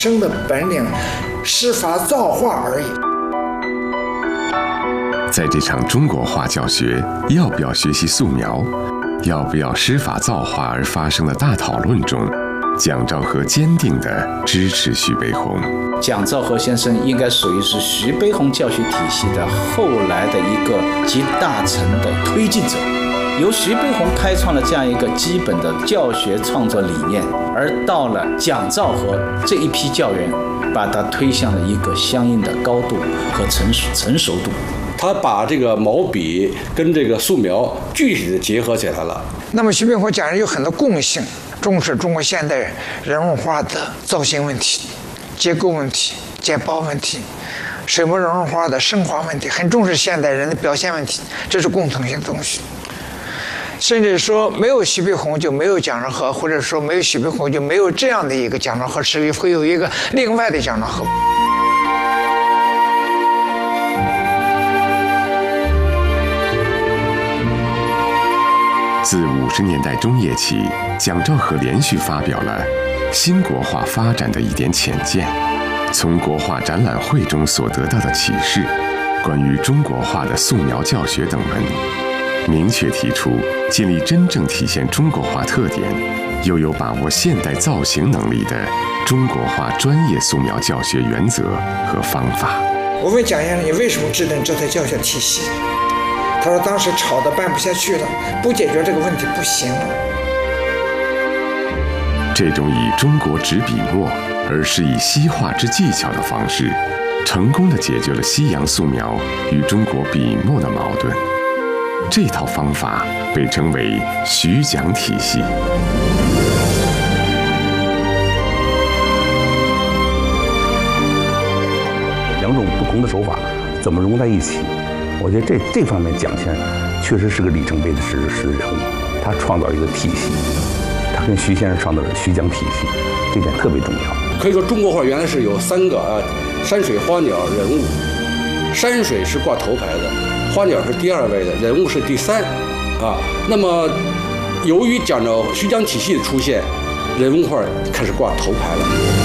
生的本领，师法造化而已。 在这场中国化教学要不要学习素描，要不要师法造化而发生的大讨论中，蒋兆和坚定地支持徐悲鸿。 蒋兆和先生应该属于是徐悲鸿教学体系的后来的一个集大成的推进者。由徐悲鸿开创了这样一个基本的教学创作理念，而到了蒋兆和这一批教员，把它推向了一个相应的高度和成熟度。 他把这个毛笔跟这个素描具体的结合起来了。 那么徐悲鸿讲人有很多共性，重视中国现代人物画的造型问题、结构问题、简报问题、水墨人物画的升华问题，很重视现代人的表现问题，这是共同性的东西。甚至说没有徐悲鸿就没有蒋兆和，或者说没有徐悲鸿就没有这样的一个蒋兆和，是会有一个另外的蒋兆和。 自50年代中叶起，蒋兆和连续发表了新国画发展的一点浅见，从国画展览会中所得到的启示，关于中国画的素描教学等文，明确提出建立真正体现中国画特点，又有把握现代造型能力的中国画专业素描教学原则和方法。 我问蒋先生，你为什么制定这套教学体系？他说当时吵得办不下去了，不解决这个问题不行了。 这种以中国执笔墨而是以西画之技巧的方式，成功地解决了西洋素描与中国笔墨的矛盾。这套方法被称为徐蒋体系。 两种不同的手法怎么融在一起？我觉得这方面蒋先生确实是个里程碑的史人物，他创造一个体系，他跟徐先生创造的徐蒋体系，这点特别重要。 可以说中国画原来是有3个山水花鸟人物，山水是挂头牌的，花鸟是第2位的，人物是第3那么由于徐蒋体系的出现，人物画开始挂头牌了。